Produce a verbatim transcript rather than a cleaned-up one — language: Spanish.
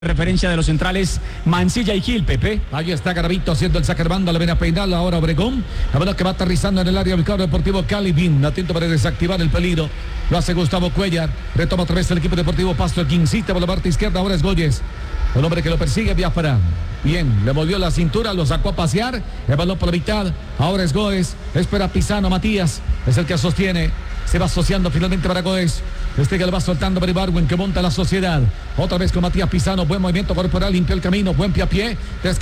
Referencia de los centrales Mancilla y Gil, Pepe. Ahí está Garavito haciendo el saque de banda, la ven a peinar ahora Obregón. La verdad que va aterrizando en el área del cuadro deportivo Cali. Bien, atento para desactivar el peligro. Lo hace Gustavo Cuellar. Retoma otra vez el equipo deportivo Pasto. Quincita por la parte izquierda, ahora es Goyes. El hombre que lo persigue, Biafra. Bien, le movió la cintura, lo sacó a pasear. El balón por la mitad. Ahora es Goes. Espera Pisano, Matías. Es el que sostiene. Se va asociando finalmente para Goes. Este que le va soltando para Ibargüen, que monta la sociedad. Otra vez con Matías Pisano. Buen movimiento corporal, limpió el camino. Buen pie a pie.